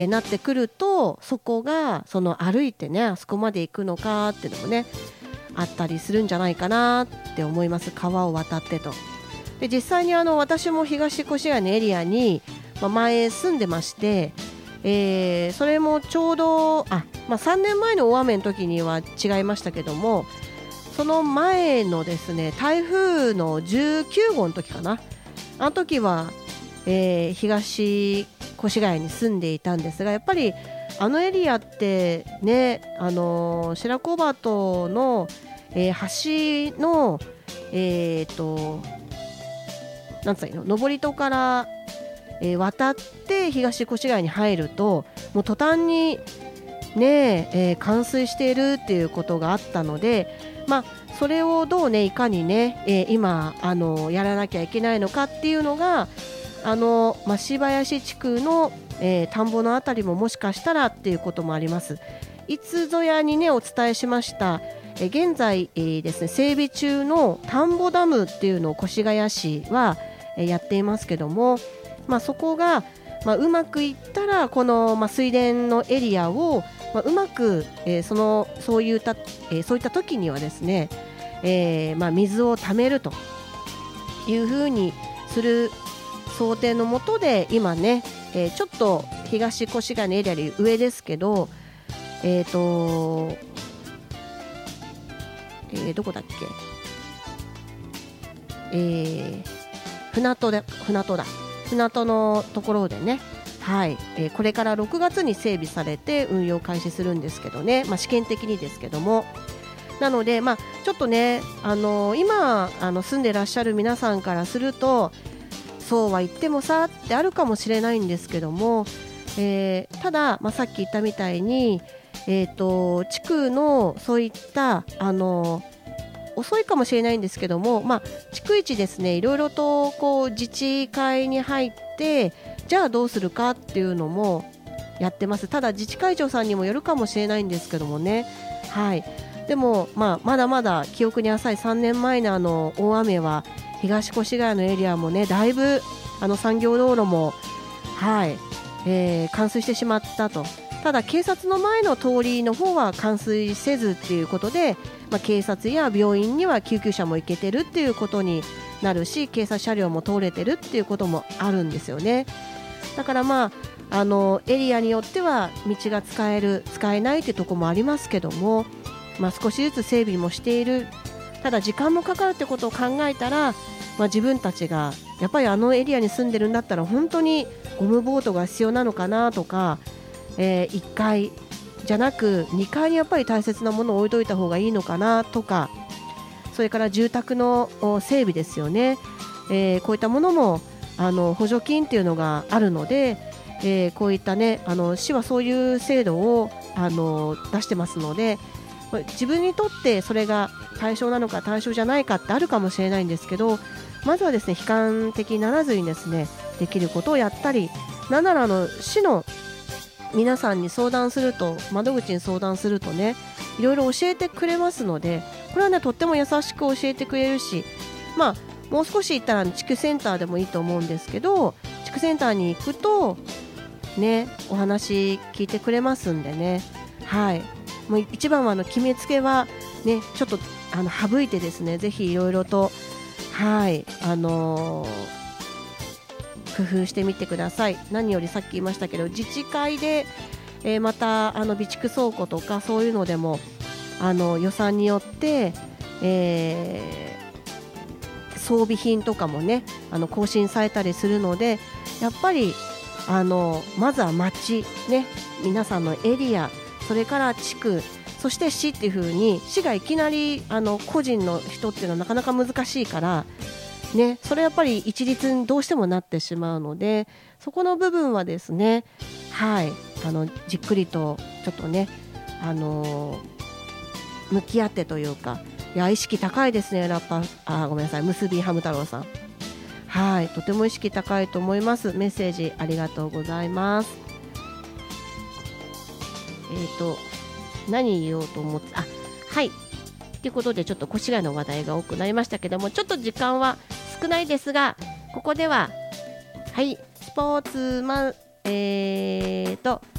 なってくると、そこがその歩いてねあそこまで行くのかっていうのもねあったりするんじゃないかなって思います。川を渡ってと。で実際に私も東越谷のエリアに、前住んでまして、それもちょうど3年前の大雨の時には違いましたけども、その前のですね台風の19号の時かな、あの時は、東越谷に住んでいたんですが、やっぱりあのエリアってね、白子鳩の、橋のなんつうの登戸から、渡って東越谷に入るともう途端にね、冠水しているっていうことがあったので、それをどうねいかにね、今やらなきゃいけないのかっていうのが増林地区の、田んぼのあたりももしかしたらっていうこともあります。いつぞやにねお伝えしました、現在、ですね整備中の田んぼダムっていうのを越谷市は、やっていますけども、そこが、うまくいったらこの、水田のエリアを、うまく、そういった時にはですね、水を貯めるというふうにする想定のもとで今ね、ちょっと東越谷のエリアより上ですけど、どこだっけ、船戸のところでね、これから6月に整備されて運用開始するんですけどね、試験的にですけども、なので、ちょっとね、今住んでらっしゃる皆さんからするとそうは言ってもさってあるかもしれないんですけども、ただ、さっき言ったみたいに、地区のそういった遅いかもしれないんですけども、逐一ですねいろいろとこう自治会に入ってじゃあどうするかっていうのもやってます。ただ自治会長さんにもよるかもしれないんですけどもね、でも、まだまだ記憶に浅い3年前の大雨は東越谷のエリアもねだいぶ産業道路も、冠水してしまったと。ただ警察の前の通りの方は冠水せずっていうことで、警察や病院には救急車も行けてるっていうことになるし、警察車両も通れてるっていうこともあるんですよね。だからエリアによっては道が使える使えないっていうところもありますけども、少しずつ整備もしている。ただ時間もかかるってことを考えたら、自分たちがやっぱりあのエリアに住んでるんだったら本当にゴムボートが必要なのかなとか、1階じゃなく2階にやっぱり大切なものを置いといた方がいいのかなとか、それから住宅の整備ですよね、こういったものも補助金っていうのがあるので、こういったね市はそういう制度を出してますので、自分にとってそれが対象なのか対象じゃないかってあるかもしれないんですけど、まずはですね悲観的にならずにですねできることをやったり、なんなら市の皆さんに相談すると、窓口に相談するとねいろいろ教えてくれますので、これはねとっても優しく教えてくれるし、もう少し行ったら地区センターでもいいと思うんですけど、地区センターに行くとねお話聞いてくれますんでね、もう一番は決めつけはねちょっと省いてですね、ぜひいろいろと工夫してみてください。何よりさっき言いましたけど自治会で、また備蓄倉庫とかそういうのでも予算によって、装備品とかもね更新されたりするので、やっぱりまずは町ね、皆さんのエリア、それから地区、そして市っていう風に、市がいきなり個人の人っていうのはなかなか難しいからね、それやっぱり一律にどうしてもなってしまうので、そこの部分はですねじっくりとちょっとね向き合ってというか、いや意識高いですねごめんなさい、結びハム太郎さん、とても意識高いと思います。メッセージありがとうございます。何言おうと思ってということで、ちょっと越谷の話題が多くなりましたけども、ちょっと時間は少ないですが、ここではスポーツ